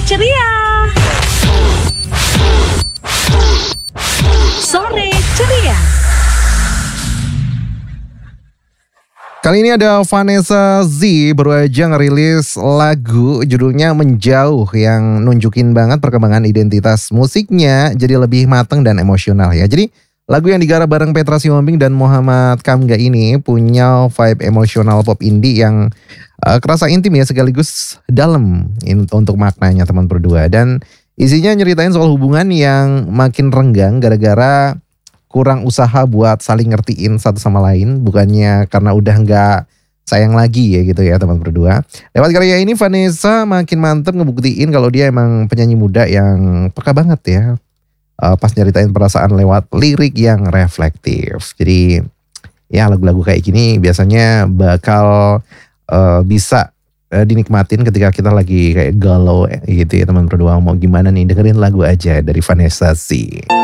ceria. Sore ceria. Kali ini ada Vanessa Z baru aja ngerilis lagu judulnya Menjauh yang nunjukin banget perkembangan identitas musiknya jadi lebih matang dan emosional ya. Jadi lagu yang digarap bareng Petra Sihombing dan Muhammad Kamga ini punya vibe emosional pop indie yang kerasa intim ya sekaligus dalam untuk maknanya teman berdua. Dan isinya nyeritain soal hubungan yang makin renggang gara-gara kurang usaha buat saling ngertiin satu sama lain. Bukannya karena udah nggak sayang lagi ya gitu ya teman berdua. Lewat karya ini Vanessa makin mantep ngebuktiin kalau dia emang penyanyi muda yang peka banget ya. Pas nyeritain perasaan lewat lirik yang reflektif. Jadi ya lagu-lagu kayak gini biasanya bakal bisa dinikmatin ketika kita lagi kayak galau gitu ya teman berdua. Mau gimana nih, dengerin lagu aja dari Vanessa Z.